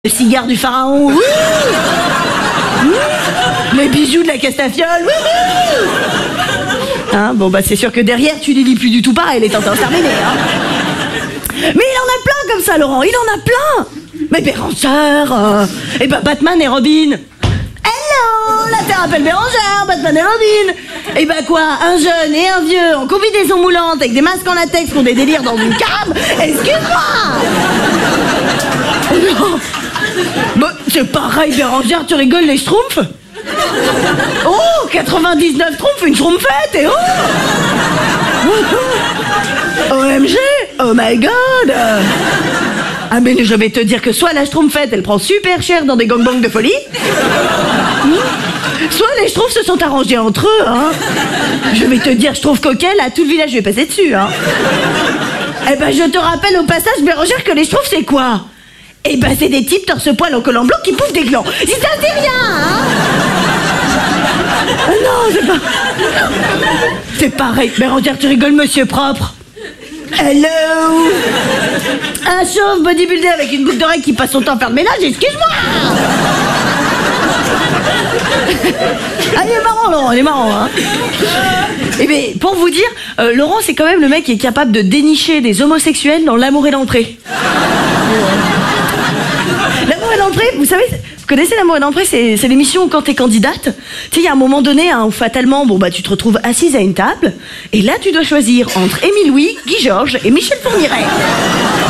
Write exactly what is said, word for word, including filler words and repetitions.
Le cigare du pharaon, oui. Les bijoux de la Castafiole, oui. Hein, bon bah c'est sûr que derrière tu les lis plus du tout pareil, les tentances terminées. Hein. Mais il en a plein comme ça, Laurent, il en a plein. Mais Bérangère, euh, et bah Batman et Robin. Hello, la Terre appelle Bérangère, Batman et Robin. Et bah quoi, un jeune et un vieux en combinaison moulante avec des masques en latex qui ont des délires dans une cave. Excuse-moi. Non. Bah, c'est pareil, Bérangère, tu rigoles, les schtroumpfs? Oh, quatre-vingt-dix-neuf schtroumpfs, une schtroumpfette, et oh O M G, oh my god. Ah mais je vais te dire que soit la schtroumpfette, elle prend super cher dans des gangbangs de folie, soit les schtroumpfs se sont arrangés entre eux, hein. Je vais te dire, je trouve coquel, à tout le village, je vais passer dessus, hein. Eh ben, je te rappelle au passage, Bérangère, que les schtroumpfs, c'est quoi? Eh ben, c'est des types torse-poil en collant blanc qui pouffent des glands. Si ça te dit rien, hein? euh, Non, c'est pas... C'est pareil. Bérangère, tu rigoles, monsieur propre. Hello. Un chauve bodybuildé avec une boucle d'oreille qui passe son temps à faire le ménage, excuse-moi. Ah, il est marrant, Laurent, il est marrant, hein. Eh bien, pour vous dire, euh, Laurent, c'est quand même le mec qui est capable de dénicher des homosexuels dans L'amour et l'entrée. L'amour et l'entrée, vous savez, vous connaissez L'amour et l'entrée, c'est, c'est l'émission où quand t'es candidate, tu sais, il y a un moment donné hein, où fatalement, bon bah tu te retrouves assise à une table, et là tu dois choisir entre Émile Louis, Guy Georges et Michel Fourniret.